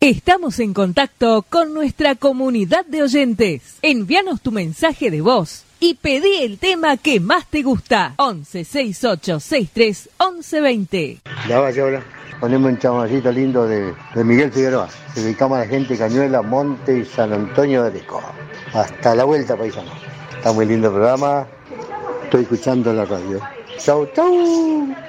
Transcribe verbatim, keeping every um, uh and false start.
Estamos en contacto con nuestra comunidad de oyentes. Envíanos tu mensaje de voz y pedí el tema que más te gusta. once sesenta y ocho sesenta y tres once veinte. La Bayola. Ponemos un chaboncito lindo de, de Miguel Figueroa. Dedicamos a la gente de Cañuela, Monte y San Antonio de Areco. Hasta la vuelta, paisano. Está muy lindo el programa. Estoy escuchando la radio. Chau, chau.